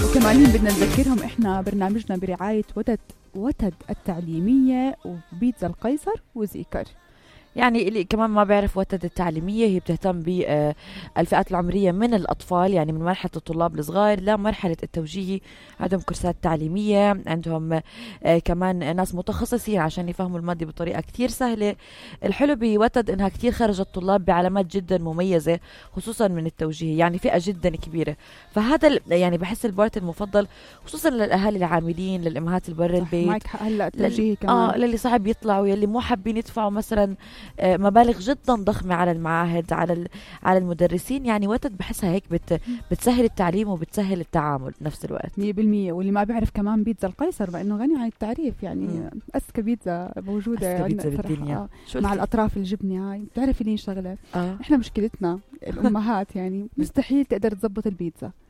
كمان بدنا نذكرهم احنا برنامجنا برعاية وتد التعليمية وبيتزا القيصر وزيكر. يعني اللي كمان ما بيعرف وتد التعليمية هي بتهتم بالفئات العمرية من الأطفال، يعني من مرحلة الطلاب الصغار لمرحلة التوجيهي. عندهم كورسات تعليمية، عندهم كمان ناس متخصصين عشان يفهموا المادة بطريقة كتير سهلة. الحلو بوتد إنها كتير خرجت الطلاب بعلامات جدا مميزة خصوصا من التوجيهي، يعني فئة جدا كبيرة. فهذا يعني بحس البارت المفضل خصوصا للأهالي العاملين، للأمهات البر البيت. معك هلا التوجيهي كمان للي صعب يطلعوا، يلي مو حابين يدفعوا مثلا مبالغ جدا ضخمة على المعاهد، على المدرسين. يعني وتد بحسها هيك بتسهل التعليم وبتسهل التعامل بنفس الوقت 100%. واللي ما بيعرف كمان بيتزا القيصر بأنه غني عن التعريف، يعني أذكى بيتزا موجودة أذكى بيتزا بالدنيا مع الأطراف الجبنة هاي. بتعرفي ليه شغلة؟ إحنا مشكلتنا الأمهات يعني مستحيل تقدر تزبط البيتزا.